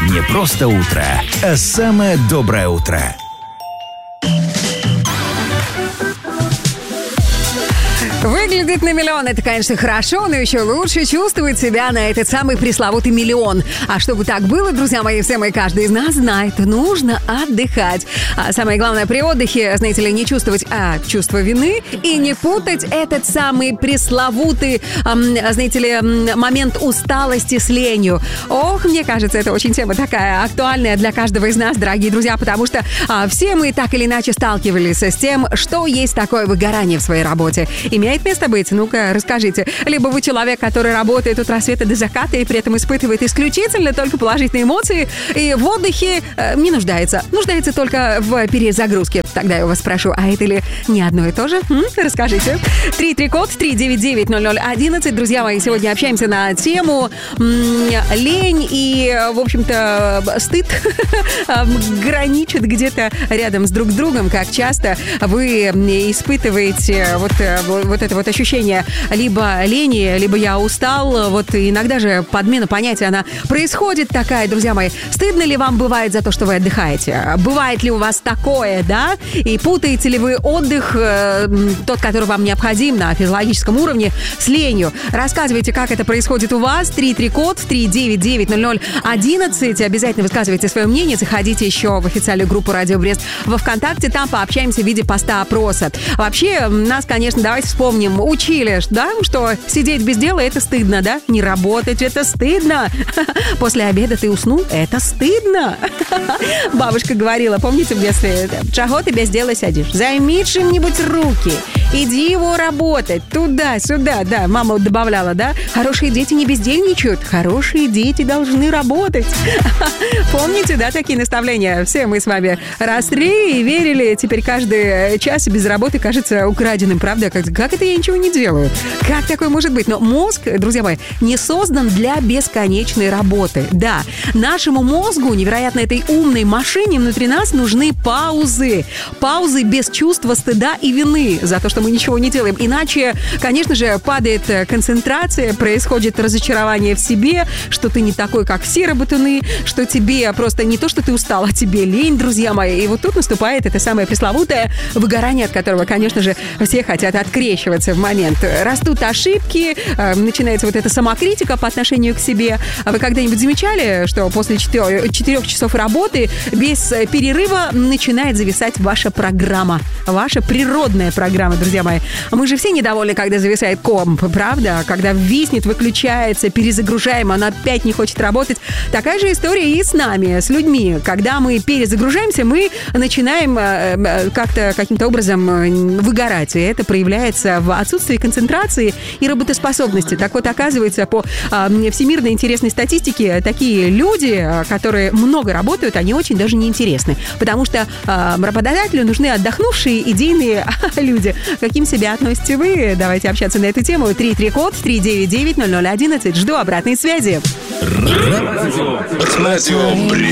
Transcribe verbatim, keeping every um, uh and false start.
Не просто утро, а самое доброе утро. Выглядит на миллион, это, конечно, хорошо, но еще лучше чувствовать себя на этот самый пресловутый миллион. А чтобы так было, друзья мои, всем и каждый из нас знает, нужно отдыхать. А самое главное при отдыхе, знаете ли, не чувствовать а, чувство вины и не путать этот самый пресловутый, эм, знаете ли, момент усталости с ленью. Ох, мне кажется, это очень тема такая актуальная для каждого из нас, дорогие друзья, потому что а, все мы так или иначе сталкивались с тем, что есть такое выгорание в своей работе. Имеет место быть? Ну-ка, расскажите. Либо вы человек, который работает от рассвета до заката и при этом испытывает исключительно только положительные эмоции и в отдыхе э, не нуждается. Нуждается только в перезагрузке. Тогда я вас спрошу, а это ли не одно и то же? М? Расскажите. три три код три девять девять ноль ноль одиннадцать. Друзья мои, сегодня общаемся на тему м- лень и, в общем-то, стыд граничат где-то рядом с друг другом. Как часто вы испытываете вот, вот это вот ощущение либо лени, либо я устал. Вот иногда же подмена понятия, она происходит такая, друзья мои. Стыдно ли вам бывает за то, что вы отдыхаете? Бывает ли у вас такое, да? И путаете ли вы отдых, э, тот, который вам необходим на физиологическом уровне, с ленью? Рассказывайте, как это происходит у вас. три три код три девять девять ноль ноль одиннадцать. Обязательно высказывайте свое мнение. Заходите еще в официальную группу «Радио Брест» во ВКонтакте. Там пообщаемся в виде поста опроса. Вообще, нас, конечно, давайте вспомним, учили, да, что сидеть без дела — это стыдно, да? Не работать — это стыдно. После обеда ты уснул — это стыдно. Бабушка говорила, помните в детстве, чего ты без дела сидишь? Займи чем-нибудь руки. Иди его работать. Туда-сюда, да. Мама добавляла, да? Хорошие дети не бездельничают. Хорошие дети должны работать. Помните, да, такие наставления? Все мы с вами росли и верили. Теперь каждый час без работы кажется украденным, правда? Как, как это я ничего не делаю? Как такое может быть? Но мозг, друзья мои, не создан для бесконечной работы. Да, нашему мозгу, невероятно этой умной машине, внутри нас нужны паузы. Паузы без чувства стыда и вины за то, что мы ничего не делаем. Иначе, конечно же, падает концентрация, происходит разочарование в себе, что ты не такой, как все работуны, что тебе просто не то, что ты устал, а тебе лень, друзья мои. И вот тут наступает это самое пресловутое выгорание, от которого, конечно же, все хотят открещиваться в момент. Растут ошибки, начинается вот эта самокритика по отношению к себе. А вы когда-нибудь замечали, что после четырех часов работы без перерыва начинает зависать ваша программа? Ваша природная программа, друзья мои. Мы же все недовольны, когда зависает комп, правда? Когда виснет, выключается, перезагружаем, она опять не хочет работать. Такая же история и с нами, с людьми. Когда мы перезагружаемся, мы начинаем как-то, каким-то образом выгорать. И это проявляется в отсутствии концентрации и работоспособности. Так вот, оказывается, по всемирно интересной статистике, такие люди, которые много работают, они очень даже неинтересны. Потому что работодателю нужны отдохнувшие, идейные люди. Каким себя относите вы? Давайте общаться на эту тему. три три код три девять девять ноль ноль одиннадцать. Жду обратной связи. Радио Брест.